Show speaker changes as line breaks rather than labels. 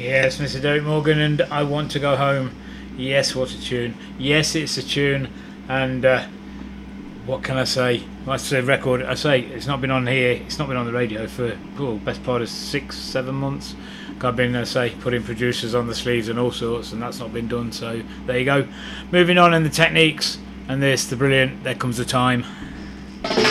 Yes, Mr. Derek Morgan, and I Want to Go Home. Yes, what a tune. Yes, it's a tune, and what can I say? That's a record. I say it's not been on here. It's not been on the radio for best part of 6-7 months. I've been putting producers on the sleeves and all sorts, and that's not been done. So there you go. Moving on in the techniques, and this the brilliant. There Comes the Time.